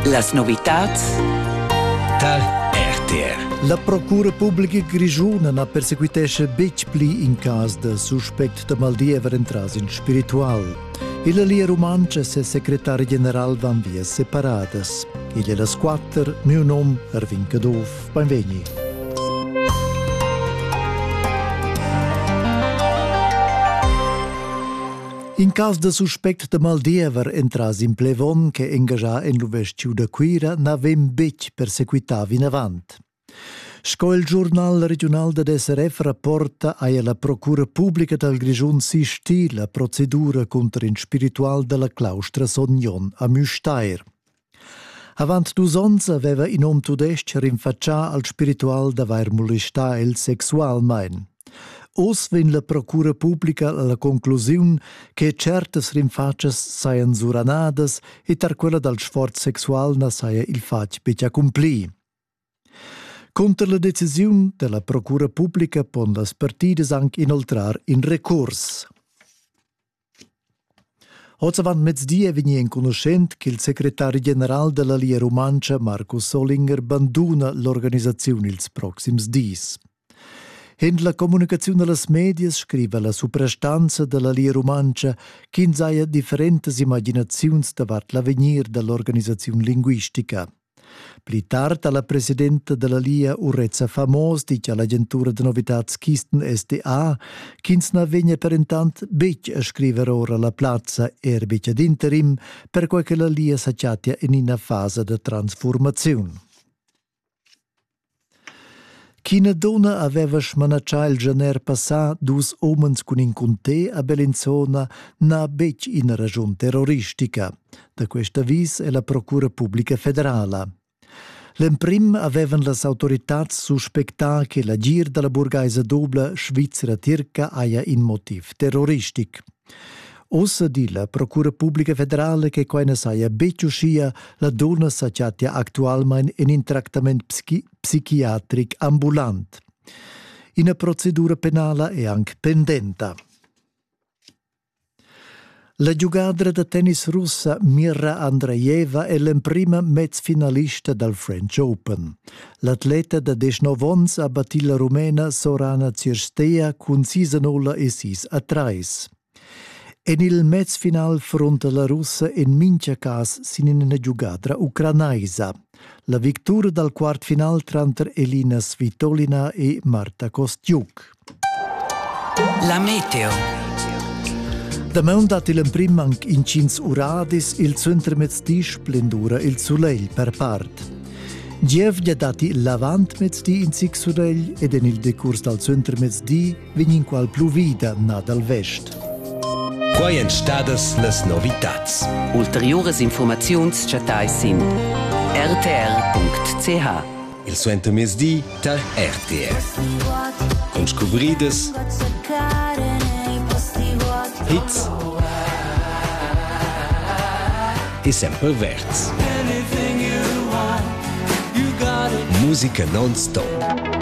Las novitats tal RTR. La Procura Pubblica Grischuna ha perseguitesce bec pli in cas de suspect de maldiever entras in spiritual. E la lia romancia se secretari general van vias separadas. Il è la squatter, mio nom Ervin Cadov. Benvegni. In cas de suspect de maldiever entras in plevon che engagià en l'uvestiu de Quira n'avem bec perseguitav in avant. Sco il giornal regional de SRF rapporta a la Procura Pubblica del Grischun si la procedura contra in spiritual della claustra Sognon a Müstair. Avant 2 ans aveva in om tudesc rinfaccià al spiritual d'aver molestà el sexualmein. Os vin la Procura Pubblica alla conclusiun che certas rinfaccias saian suranadas e tar quella dal sforz sexual na saia il fac bec accumpli. Contra la decisiun della Procura Pubblica pon las partidas anche inoltrar in recurs. Oggi avant mezz'dì vegni in conoscent che il segretario general della Lia Romancia, Marco Solinger, banduna l'organizzazione ils proxims dis. In la comunicazione alle medias scrive la suprastanza della Lia Romancia che insaia differentes immaginazioni davart l'avenir dell'organizzazione linguistica. Pli tard la presidenta della Lia Urrezza Famos dice all'agentura de novitats Kisten SDA che ne vegna per intant bec a scrivere ora la plazza bec ad interim per quel che la Lia s'acciatia in una fase de trasformazione. China donna aveva smanaccià il janer passà 2 omens con in conté a Bellinzona na bec in ragione terroristica. Da questa vis è la Procura Pubblica Federale. L'emprim avevan las autoritats suspectà che la gir della burgaisa dobla svizzera-tirca aia in motiv terroristic. Ossa di la Procura Pubblica Federale che quaina saia becciuscia la donna s'acciatia actualmein in tractament psichiatric ambulant. Una procedura penale è anche pendenta. La giocadra da tennis russa Mirra Andreeva è l'emprima mezfinalista del French Open. L'atleta da 19 ans ha battuto la rumena Sorana Cirstea con 6-0 e 6-3. En il mezfinal fronte la russa in mincha cas sin in una giocadra ucranaisa. La vittoria dal quart final tra Elina Svitolina e Marta Kostyuk. La meteo. Da maun dat il emprim anc in cins uradis il centre mezzdi splendura il suleil per part. Giev gli ha dati l'avant mezzdi in sic suleil ed en il decurs dal centre mezzdi vegnin qual pluvida na dal vest. Quai entstadas las novitats. Ulteriores informaziuns chatai sin rtr.ch. Il suenter mesdi tal RTR. Con scobrides, hits e sempre verts. Musica non-stop.